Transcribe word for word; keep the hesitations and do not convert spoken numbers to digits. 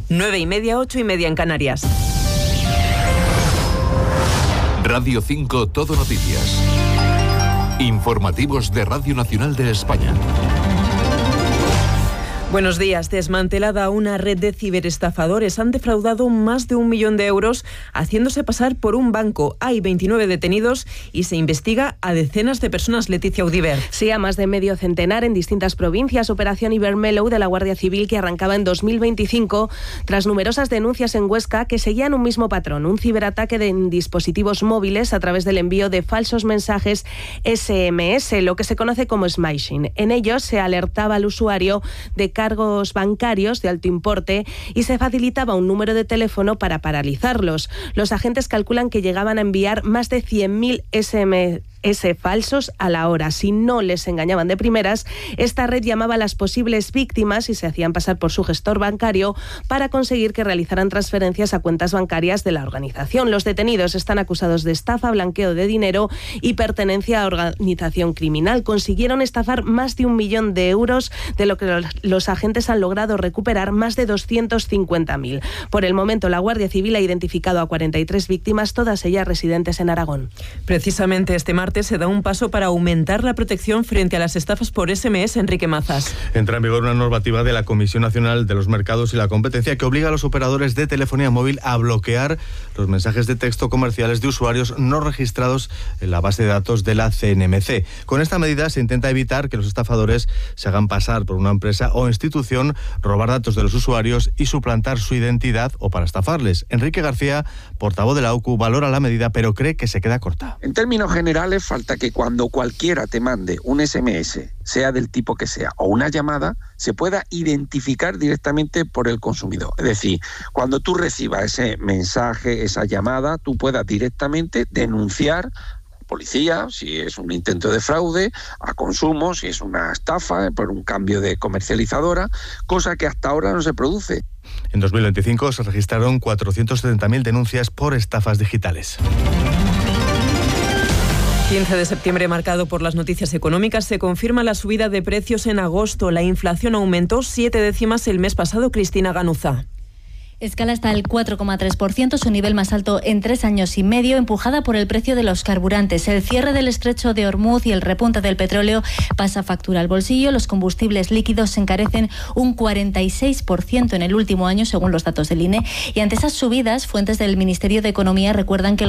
Nueve y media, ocho y media en Canarias. Radio cinco Todo Noticias. Informativos de Radio Nacional de España. Buenos días. Desmantelada una red de ciberestafadores. Han defraudado más de un millón de euros haciéndose pasar por un banco. Hay veintinueve detenidos y se investiga a decenas de personas. Leticia Audiver. Sí, a más de medio centenar en distintas provincias. Operación Ibermellow de la Guardia Civil que arrancaba en dos mil veinticinco tras numerosas denuncias en Huesca que seguían un mismo patrón. Un ciberataque de dispositivos móviles a través del envío de falsos mensajes ese eme ese, lo que se conoce como smishing. En ellos se alertaba al usuario de cargos bancarios de alto importe y se facilitaba un número de teléfono para paralizarlos. Los agentes calculan que llegaban a enviar más de cien mil ese eme ese falsos a la hora. Si no les engañaban de primeras, esta red llamaba a las posibles víctimas y se hacían pasar por su gestor bancario para conseguir que realizaran transferencias a cuentas bancarias de la organización. Los detenidos están acusados de estafa, blanqueo de dinero y pertenencia a organización criminal. Consiguieron estafar más de un millón de euros, de lo que los agentes han logrado recuperar más de doscientos cincuenta mil. Por el momento, la Guardia Civil ha identificado a cuarenta y tres víctimas, todas ellas residentes en Aragón. Precisamente este martes se da un paso para aumentar la protección frente a las estafas por ese eme ese. Enrique Mazas. Entra en vigor una normativa de la Comisión Nacional de los Mercados y la Competencia que obliga a los operadores de telefonía móvil a bloquear los mensajes de texto comerciales de usuarios no registrados en la base de datos de la ce ene eme ce. Con esta medida se intenta evitar que los estafadores se hagan pasar por una empresa o institución, robar datos de los usuarios y suplantar su identidad o para estafarles. Enrique García, portavoz de la O C U, valora la medida pero cree que se queda corta. En términos generales, falta que cuando cualquiera te mande un ese eme ese, sea del tipo que sea, o una llamada, se pueda identificar directamente por el consumidor. Es decir, cuando tú recibas ese mensaje, esa llamada, tú puedas directamente denunciar a policía si es un intento de fraude, a consumo si es una estafa por un cambio de comercializadora, cosa que hasta ahora no se produce. En dos mil veinticinco se registraron cuatrocientas setenta mil denuncias por estafas digitales. quince de septiembre marcado por las noticias económicas. Se confirma la subida de precios en agosto. La inflación aumentó siete décimas el mes pasado. Cristina Ganuza. Escala hasta el cuatro coma tres por ciento, su nivel más alto en tres años y medio, empujada por el precio de los carburantes. El cierre del estrecho de Hormuz y el repunte del petróleo pasa factura al bolsillo. Los combustibles líquidos se encarecen un cuarenta y seis por ciento en el último año, según los datos del I N E. Y ante esas subidas, fuentes del Ministerio de Economía recuerdan que